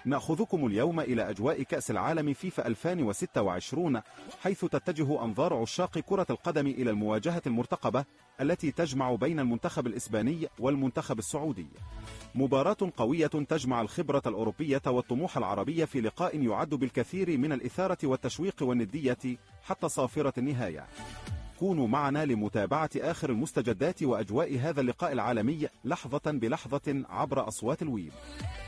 نأخذكم اليوم إلى أجواء كأس العالم فيفا 2026، حيث تتجه أنظار عشاق كرة القدم إلى المواجهة المرتقبة التي تجمع بين المنتخب الإسباني والمنتخب السعودي. مباراة قوية تجمع الخبرة الأوروبية والطموح العربي في لقاء يعد بالكثير من الإثارة والتشويق والندية حتى صافرة النهاية. كونوا معنا لمتابعة آخر المستجدات وأجواء هذا اللقاء العالمي لحظة بلحظة عبر أصوات الويب.